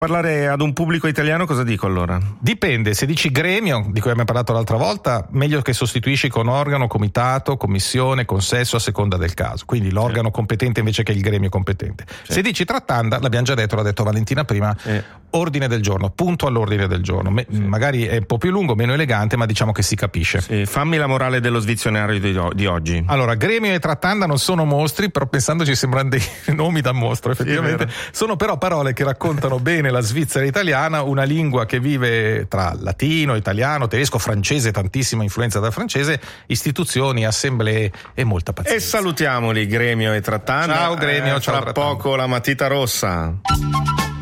Parlare ad un pubblico italiano, cosa dico allora? Dipende, se dici gremio, di cui abbiamo parlato l'altra volta, meglio che sostituisci con organo, comitato, commissione, consesso a seconda del caso, quindi l'organo competente invece che il gremio competente. Se dici trattanda, l'abbiamo già detto, l'ha detto Valentina prima, ordine del giorno, punto all'ordine del giorno, magari è un po' più lungo, meno elegante, ma diciamo che si capisce. Fammi la morale dello svizionario di oggi. Allora, gremio e trattanda non sono mostri, però pensandoci sembrano dei nomi da mostro, effettivamente, sono però parole che raccontano bene la Svizzera italiana, una lingua che vive tra latino, italiano, tedesco, francese, tantissima influenza dal francese, istituzioni, assemblee e molta pazienza. E salutiamoli, gremio e trattanda. Ciao gremio, ciao tra trattanda. poco la matita rossa.